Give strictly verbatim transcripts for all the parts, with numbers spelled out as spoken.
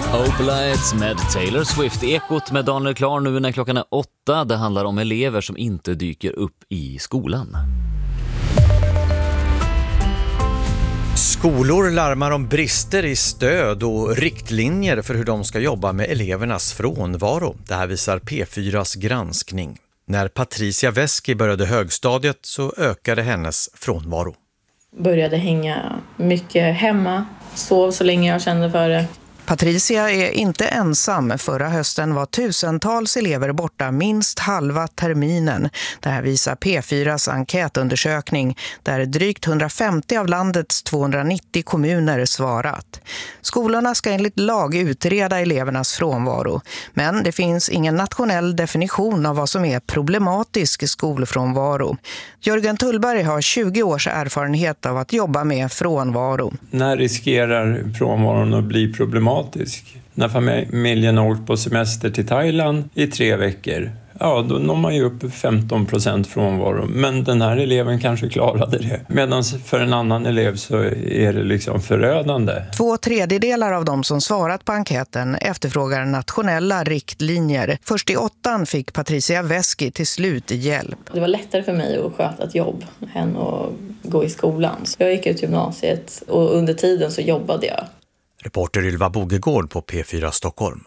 Hope Lights med Taylor Swift. Ekot med Daniel Klar nu när klockan är åtta. Det handlar om elever som inte dyker upp i skolan. Skolor larmar om brister i stöd och riktlinjer för hur de ska jobba med elevernas frånvaro. Det här visar P fyras granskning. När Patricia Veski började högstadiet så ökade hennes frånvaro. Började hänga mycket hemma, sov så länge jag kände för det. Patricia är inte ensam. Förra hösten var tusentals elever borta minst halva terminen. Det här visar P fyras enkätundersökning där drygt hundrafemtio av landets tvåhundranittio kommuner svarat. Skolorna ska enligt lag utreda elevernas frånvaro. Men det finns ingen nationell definition av vad som är problematisk skolfrånvaro. Jörgen Tullberg har tjugo års erfarenhet av att jobba med frånvaro. När riskerar frånvaron att bli problematisk? När familjen har åkt på semester till Thailand i tre veckor, ja då når man ju upp femton procent frånvaro. Men den här eleven kanske klarade det. Medan för en annan elev så är det liksom förödande. Två tredjedelar av de som svarat på enkäten efterfrågar nationella riktlinjer. Först i åttan fick Patricia Veski till slut hjälp. Det var lättare för mig att sköta ett jobb än att gå i skolan. Så jag gick ut gymnasiet och under tiden så jobbade jag. Reporter Ylva Bogegård på P fyra Stockholm.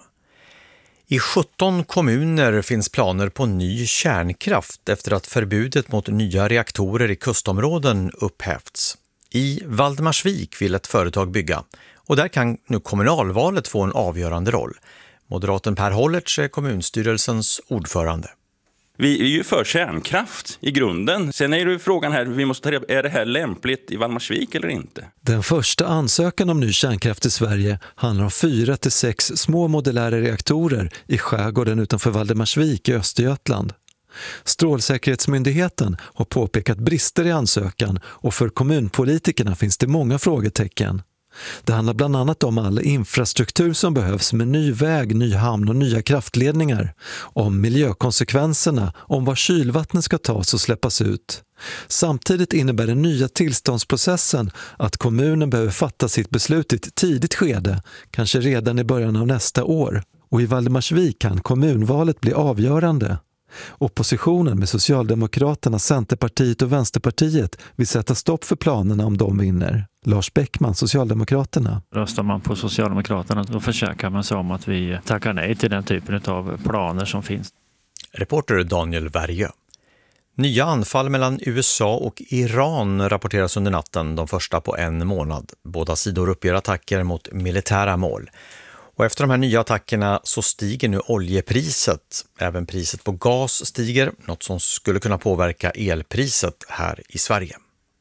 I sjutton kommuner finns planer på ny kärnkraft efter att förbudet mot nya reaktorer i kustområden upphävts. I Valdemarsvik vill ett företag bygga och där kan nu kommunalvalet få en avgörande roll. Moderaten Per Hollertz är kommunstyrelsens ordförande. Vi är ju för kärnkraft i grunden. Sen är det frågan här, vi måste ta reda på, är det här lämpligt i Valdemarsvik eller inte? Den första ansökan om ny kärnkraft i Sverige handlar om fyra till sex små modulära reaktorer i skärgården utanför Valdemarsvik i Östergötland. Strålsäkerhetsmyndigheten har påpekat brister i ansökan och för kommunpolitikerna finns det många frågetecken. Det handlar bland annat om all infrastruktur som behövs med ny väg, ny hamn och nya kraftledningar. Om miljökonsekvenserna, om var kylvattnet ska tas och släppas ut. Samtidigt innebär den nya tillståndsprocessen att kommunen behöver fatta sitt beslut i ett tidigt skede, kanske redan i början av nästa år. Och i Valdemarsvik kan kommunvalet bli avgörande. Oppositionen med Socialdemokraterna, Centerpartiet och Vänsterpartiet vill sätta stopp för planerna om de vinner. Lars Bäckman, Socialdemokraterna. Röstar man på Socialdemokraterna då försöker man sig om att vi tackar nej till den typen av planer som finns. Reporter Daniel Värjö. Nya anfall mellan U S A och Iran rapporteras under natten, de första på en månad. Båda sidor uppger attacker mot militära mål. Och efter de här nya attackerna så stiger nu oljepriset. Även priset på gas stiger, något som skulle kunna påverka elpriset här i Sverige.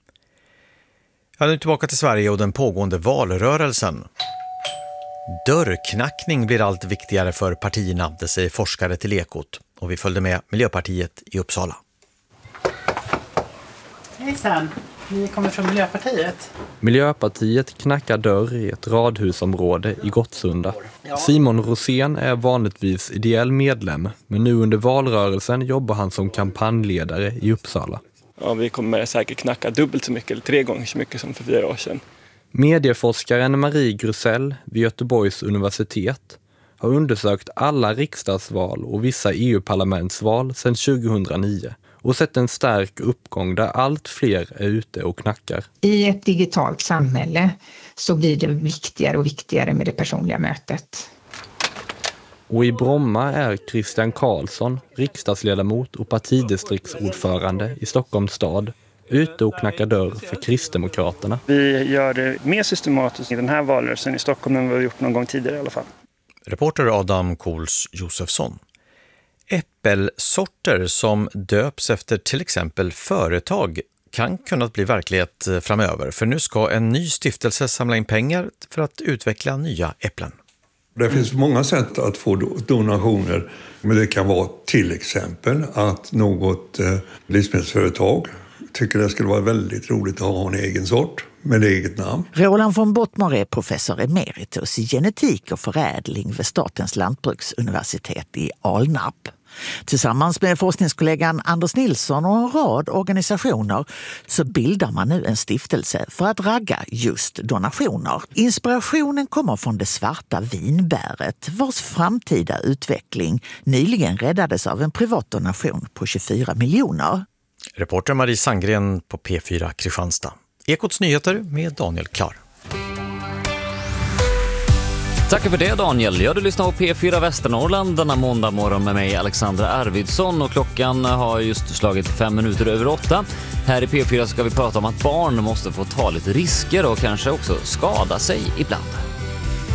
Ja, nu tillbaka till Sverige och den pågående valrörelsen. Dörrknackning blir allt viktigare för partierna, det säger forskare till Ekot. Och vi följde med Miljöpartiet i Uppsala. Hejsan, ni kommer från Miljöpartiet. Miljöpartiet knackar dörr i ett radhusområde i Gottsunda. Simon Rosén är vanligtvis ideell medlem, men nu under valrörelsen jobbar han som kampanjledare i Uppsala. Ja, vi kommer säkert knacka dubbelt så mycket eller tre gånger så mycket som för fyra år sedan. Medieforskaren Marie Grusell vid Göteborgs universitet har undersökt alla riksdagsval och vissa E U-parlamentsval sedan tjugohundranio och sett en stark uppgång där allt fler är ute och knackar. I ett digitalt samhälle så blir det viktigare och viktigare med det personliga mötet. Och i Bromma är Christian Karlsson, riksdagsledamot och partidistriktsordförande i Stockholms stad, ute och knackar dörr för Kristdemokraterna. Vi gör det mer systematiskt i den här valrörelsen i Stockholm än vad vi gjort någon gång tidigare i alla fall. Reporter Adam Kohls Josefsson. Äppelsorter som döps efter till exempel företag kan kunna bli verklighet framöver. För nu ska en ny stiftelse samla in pengar för att utveckla nya äpplen. Det finns många sätt att få donationer, men det kan vara till exempel att något livsmedelsföretag tycker det skulle vara väldigt roligt att ha en egen sort med eget namn. Roland von Bottmar är professor emeritus i genetik och förädling vid Statens lantbruksuniversitet i Alnarp. Tillsammans med forskningskollegan Anders Nilsson och en rad organisationer så bildar man nu en stiftelse för att ragga just donationer. Inspirationen kommer från det svarta vinbäret vars framtida utveckling nyligen räddades av en privat donation på tjugofyra miljoner. Reporter Marie Sandgren på P fyra Kristianstad. Ekots nyheter med Daniel Klar. Tack för det Daniel. Jag du lyssnar på P fyra Västernorrland denna måndag morgon med mig Alexandra Arvidsson och klockan har just slagit fem minuter över åtta. Här i P fyra ska vi prata om att barn måste få ta lite risker och kanske också skada sig ibland.